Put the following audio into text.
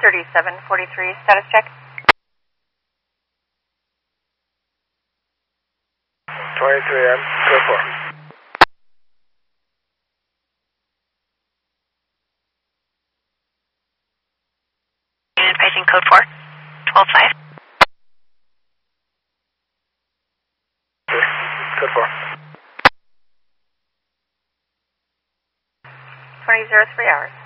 3743, status check. 23M, code 4. Unit paging code 4, 12-5. Code 4. 2003 hours.